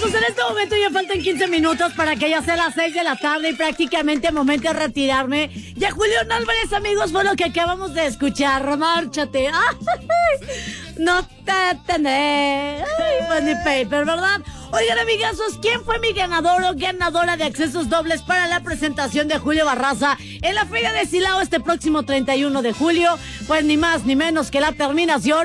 Amigos, en este momento ya faltan 15 minutos para que ya sea las 6 de la tarde y prácticamente momento de retirarme. Ya Julián Álvarez, amigos, fue lo que acabamos de escuchar. Márchate. ¡Ay! No te tendré. Ay, pues ni paper, ¿verdad? Oigan, amigazos, ¿quién fue mi ganador o ganadora de accesos dobles para la presentación de Julio Barraza en la Feria de Silao este próximo 31 de julio? Pues ni más ni menos que la terminación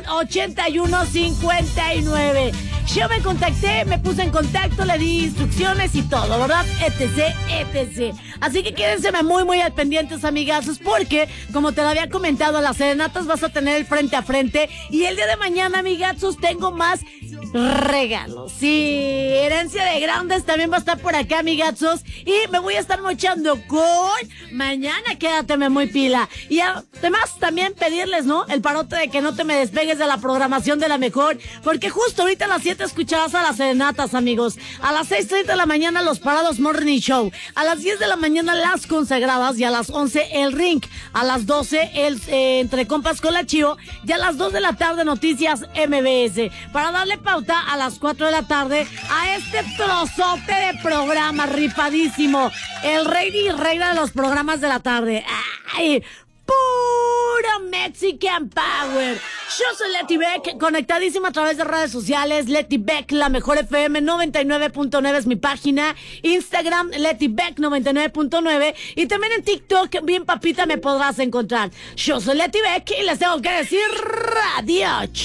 8159. Yo me contacté, me puse en contacto, le di instrucciones y todo, ¿verdad? Etc, etc. Así que quédense muy al pendientes, amigazos, porque, como te lo había comentado, a las serenatas vas a tener el frente a frente. Y el día de mañana, amigazos, tengo más regalos. Sí, herencia de grandes también va a estar por acá, amigazos. Y me voy a estar mochando con mañana, quédateme muy pila. Y además también pedirles, ¿no? El parote de que no te me despegues de la programación de la mejor, porque justo ahorita a las 7 escucharás a las serenatas, amigos. A las 6:30 de la mañana los Parados Morning Show. A las 10 de la mañana las consagradas y a las 11 el ring. A las 12 el Entre Compas con la Chío y a las 2 de la tarde Noticias MBS. Para darle pauta a las 4 de la tarde a este trozote de programa rifadísimo. El rey y reina de los programas de la tarde. ¡Ay! Puro Mexican Power. Yo soy Leti Beck, conectadísima a través de redes sociales. Leti Beck, la mejor FM 99.9 es mi página. Instagram, Leti Beck 99.9. Y también en TikTok, bien papita, me podrás encontrar. Yo soy Leti Beck y les tengo que decir adiós.